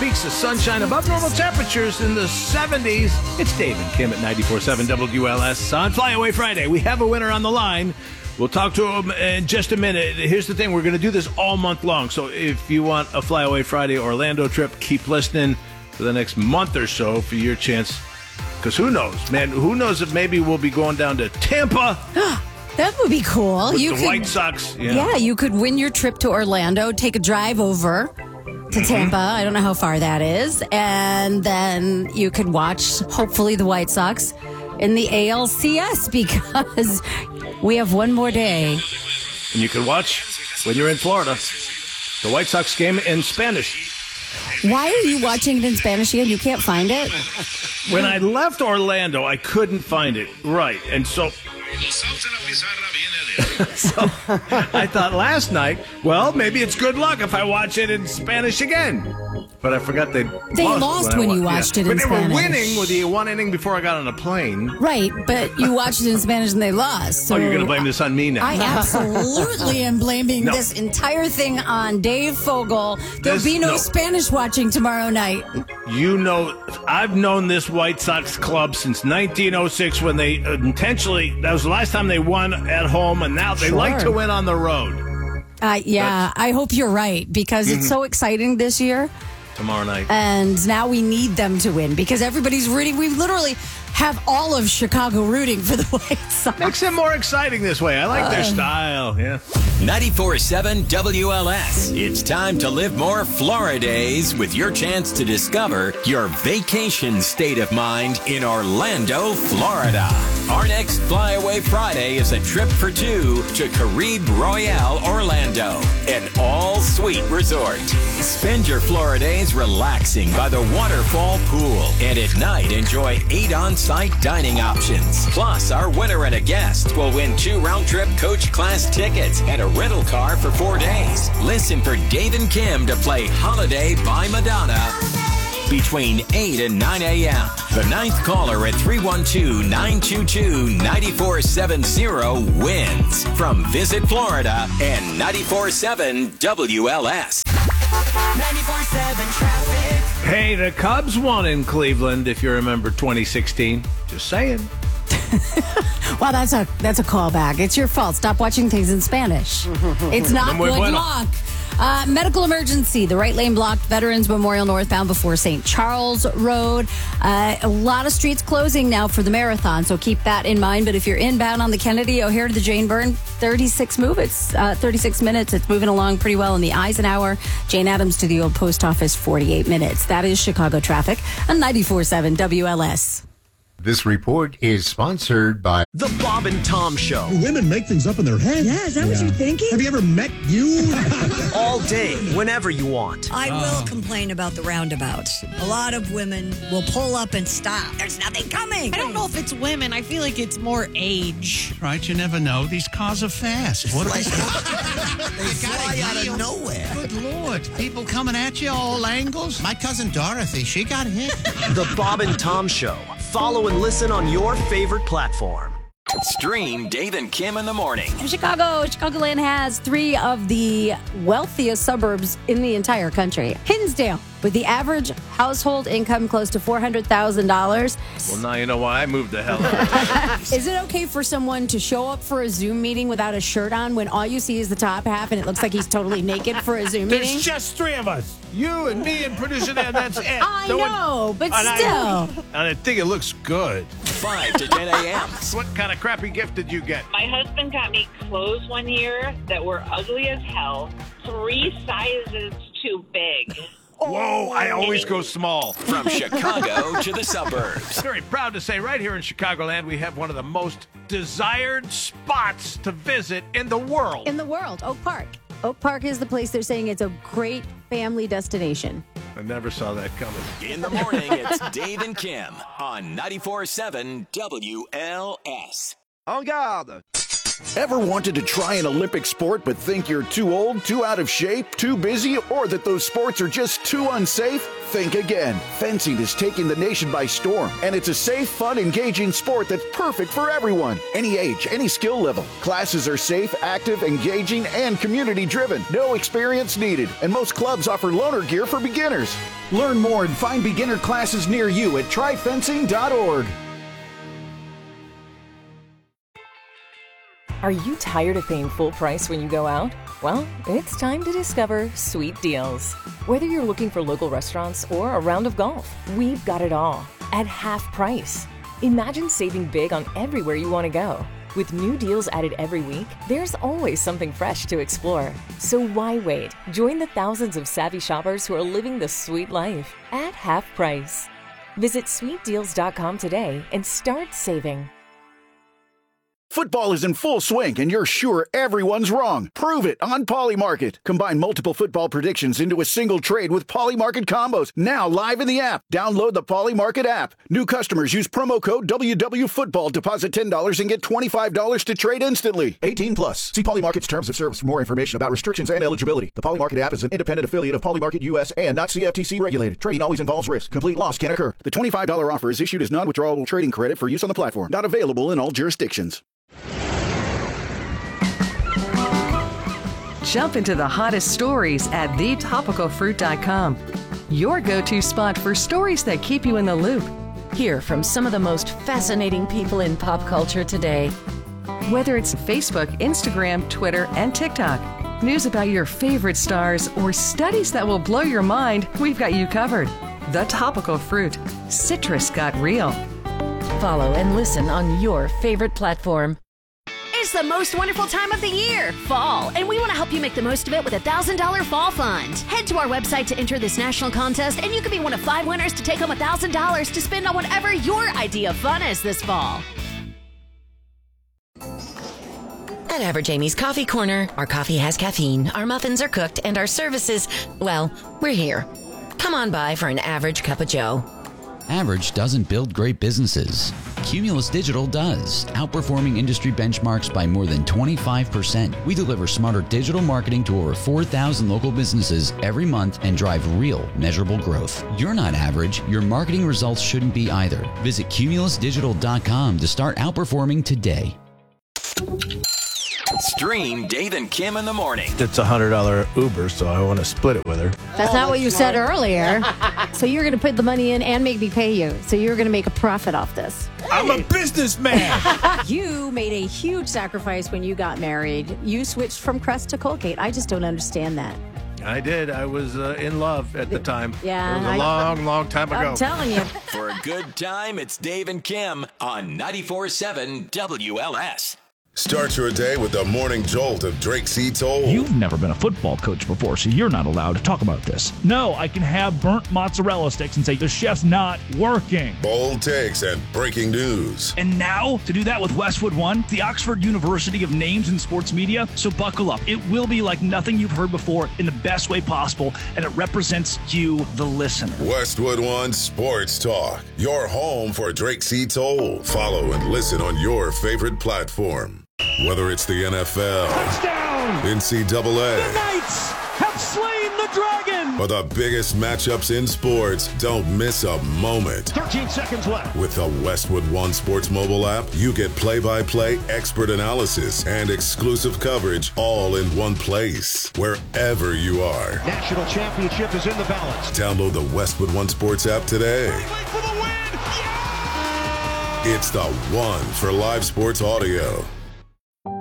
Peaks of sunshine above normal temperatures in the 70s. It's Dave and Kim at 94.7 WLS on Flyaway Friday. We have a winner on the line. We'll talk to him in just a minute. Here's the thing. We're going to do this all month long. So if you want a Flyaway Friday Orlando trip, keep listening for the next month or so for your chance. Because who knows, man? Who knows if maybe we'll be going down to Tampa. That would be cool. With the White Sox. Yeah, you could win your trip to Orlando, take a drive over to Tampa. I don't know how far that is. And then you could watch, hopefully, the White Sox in the ALCS because we have one more day. And you can watch, when you're in Florida, the White Sox game in Spanish. Why are you watching it in Spanish again? You can't find it? When I left Orlando, I couldn't find it. Right. And so I thought last night, well, maybe it's good luck if I watch it in Spanish again. But I forgot they lost when you watched it in Spanish. But they were winning with the one inning before I got on a plane. Right, but you watched it in Spanish and they lost. So you're going to blame this on me now? I absolutely am blaming this entire thing on Dave Fogel. There'll be no Spanish watching tomorrow night. You know, I've known this White Sox club since 1906 when they intentionally, that was the last time they won at home, and now they like to win on the road. I hope you're right because it's so exciting this year. Tomorrow night. And now we need them to win because everybody's rooting. We literally have all of Chicago rooting for the White Sox. Makes it more exciting this way. I like their style. Yeah. 94.7 WLS. It's time to live more Floridays with your chance to discover your vacation state of mind in Orlando, Florida. Our next Flyaway Friday is a trip for two to Caribe Royale, Orlando, an all-suite resort. Spend your Floridays relaxing by the waterfall pool, and at night enjoy 8 on-site dining options. Plus, our winner and a guest will win 2 round-trip coach class tickets and a rental car for 4 days. Listen for Dave and Kim to play Holiday by Madonna between 8 and 9 a.m. The 9th caller at 312-922-9470 wins from Visit Florida and 94.7 WLS. 94.7 traffic. Hey, the Cubs won in Cleveland, if you remember 2016. Just saying. Well, that's a callback. It's your fault. Stop watching things in Spanish. It's not good luck. Medical emergency. The right lane blocked. Veterans Memorial northbound before St. Charles Road. A lot of streets closing now for the marathon, so keep that in mind. But if you're inbound on the Kennedy O'Hare to the Jane Byrne, 36 minutes. It's moving along pretty well in the Eisenhower. Jane Addams to the old post office, 48 minutes. That is Chicago traffic on 94.7 WLS. This report is sponsored by The Bob and Tom Show. Women make things up in their head. Yeah, is that what you're thinking? Have you ever met you? All day, whenever you want. I will complain about the roundabouts. A lot of women will pull up and stop. There's nothing coming. I don't know if it's women. I feel like it's more age. Right, you never know. These cars are fast. What They fly out of nowhere. Good Lord. People coming at you all angles. My cousin Dorothy, she got hit. The Bob and Tom Show. Follow and listen on your favorite platform. Stream Dave and Kim in the morning. Chicagoland has 3 of the wealthiest suburbs in the entire country. Hinsdale, with the average household income close to $400,000. Well, now you know why I moved the hell out. Is it okay for someone to show up for a Zoom meeting without a shirt on when all you see is the top half and it looks like he's totally naked for a Zoom meeting? There's just 3 of us. You and me and producer Dan, that's it. I know, but still. And I think it looks good. 5 to 10 a.m. What kind of crappy gift did you get? My husband got me clothes one year that were ugly as hell, 3 sizes too big. Whoa, I always go small. From Chicago to the suburbs. Very proud to say right here in Chicagoland, we have one of the most desired spots to visit in the world. In the world, Oak Park. Oak Park is the place they're saying it's a great family destination. I never saw that coming. In the morning, it's Dave and Kim on 94.7 WLS. En garde! Ever wanted to try an Olympic sport but think you're too old, too out of shape, too busy, or that those sports are just too unsafe? Think again. Fencing is taking the nation by storm, and it's a safe, fun, engaging sport that's perfect for everyone. Any age, any skill level. Classes are safe, active, engaging, and community-driven. No experience needed, and most clubs offer loaner gear for beginners. Learn more and find beginner classes near you at tryfencing.org. Are you tired of paying full price when you go out? Well, it's time to discover Sweet Deals. Whether you're looking for local restaurants or a round of golf, we've got it all at half price. Imagine saving big on everywhere you want to go. With new deals added every week, there's always something fresh to explore. So why wait? Join the thousands of savvy shoppers who are living the sweet life at half price. Visit sweetdeals.com today and start saving. Football is in full swing, and you're sure everyone's wrong. Prove it on Polymarket. Combine multiple football predictions into a single trade with Polymarket combos. Now live in the app. Download the Polymarket app. New customers use promo code WWFootball. Deposit $10 and get $25 to trade instantly. 18 plus. See Polymarket's terms of service for more information about restrictions and eligibility. The Polymarket app is an independent affiliate of Polymarket US and not CFTC regulated. Trading always involves risk. Complete loss can occur. The $25 offer is issued as non-withdrawable trading credit for use on the platform. Not available in all jurisdictions. Jump into the hottest stories at thetopicalfruit.com. Your go-to spot for stories that keep you in the loop. Hear from some of the most fascinating people in pop culture today. Whether it's Facebook, Instagram, Twitter, and TikTok, news about your favorite stars, or studies that will blow your mind, we've got you covered. The Topical Fruit. Citrus got real. Follow and listen on your favorite platform. It's the most wonderful time of the year, fall, and we want to help you make the most of it with a $1,000 fall fund. Head to our website to enter this national contest, and you could be one of 5 winners to take home $1,000 to spend on whatever your idea of fun is this fall. At Average Amy's Coffee Corner, our coffee has caffeine, our muffins are cooked, and our services, well, we're here. Come on by for an average cup of joe. Average doesn't build great businesses. Cumulus Digital does, outperforming industry benchmarks by more than 25%. We deliver smarter digital marketing to over 4,000 local businesses every month and drive real, measurable growth. You're not average. Your marketing results shouldn't be either. Visit cumulusdigital.com to start outperforming today. Stream Dave and Kim in the morning. It's a $100 Uber, so I want to split it with her. That's not what you said earlier. So you're going to put the money in and make me pay you. So you're going to make a profit off this. I'm a businessman. You made a huge sacrifice when you got married. You switched from Crest to Colgate. I just don't understand that. I did. I was in love at the time. Yeah. It was a long time ago. I'm telling you. For a good time, it's Dave and Kim on 94.7 WLS. Start your day with the morning jolt of Drake C. Toll. You've never been a football coach before, so you're not allowed to talk about this. No, I can have burnt mozzarella sticks and say the chef's not working. Bold takes and breaking news. And now, to do that with Westwood One, the Oxford University of Names in Sports Media. So buckle up. It will be like nothing you've heard before in the best way possible, and it represents you, the listener. Westwood One Sports Talk. Your home for Drake C. Toll. Follow and listen on your favorite platform. Whether it's the NFL, touchdown, NCAA, the Knights have slain the dragon, or the biggest matchups in sports, don't miss a moment. 13 seconds left. With the Westwood One Sports mobile app, you get play-by-play expert analysis and exclusive coverage all in one place, wherever you are. National championship is in the balance. Download the Westwood One Sports app today. For the win. Yeah! It's the one for live sports audio.